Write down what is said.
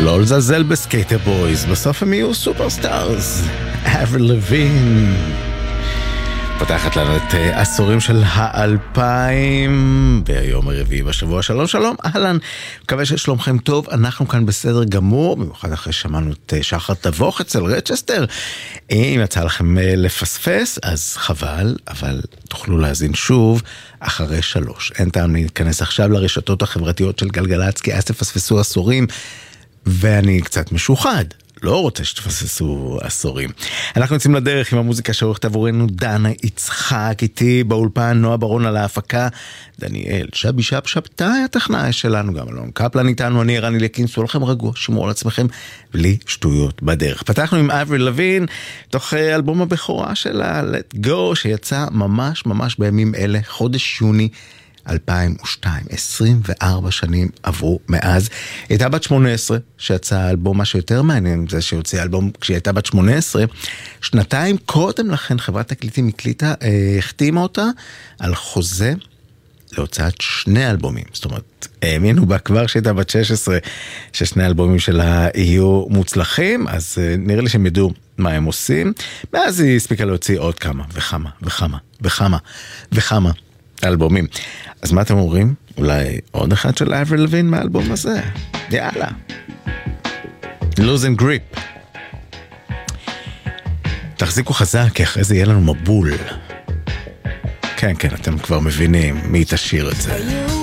לא לזלזל בסקייטר בויז, בסוף הם יהיו סופרסטארס. אברל לוין פותחת לנו את עשורים של 2000 ביום הרביעי בשבוע. שלום שלום, אהלן, מקווה ששלומכם טוב, אנחנו כאן בסדר גמור, במיוחד אחרי שמענו את שחר תבוך אצל רצ'סטר. אם יצא לכם לפספס אז חבל, אבל תוכלו להזין שוב אחרי 3. אין טעם להיכנס עכשיו לרשתות החברתיות של גלגלצ, כי אז תפספסו עשורים, ואני קצת משוחד, לא רוצה שתפססו עשורים. אנחנו יוצאים לדרך עם המוזיקה שעורכת עבורנו דנה יצחק, איתי באולפן נועה ברון על ההפקה, דניאל שבי שבתאי הטכנאי שלנו, גם אלון קפלן איתנו, אני רני לקין, סעו לכם רגוע, שמרו על עצמכם בלי שטויות בדרך. פתחנו עם אברל לוין, תוך אלבום הבכורה שלה, Let Go, שיצא ממש בימים אלה, חודש יוני 2002, 24 שנים עברו מאז. היא הייתה בת 18 שיצא האלבום. מה שיותר מעניין זה שהוציא האלבום כשהיא הייתה בת 18, שנתיים קודם לכן חברת תקליטים החתימה אותה על חוזה להוצאת 2 אלבומים. זאת אומרת, האמינו בה כבר שהייתה בת 16 ששני אלבומים שלה יהיו מוצלחים, אז נראה לי שהם ידעו מה הם עושים. מאז היא הספיקה להוציא עוד כמה אלבומים. אז מה אתם אומרים? אולי עוד אחד של אברל לוין מהאלבום הזה? יאללה. Losing Grip. תחזיקו חזק, כי אחרי זה יהיה לנו מבול. כן, אתם כבר מבינים מי תשאיר את זה.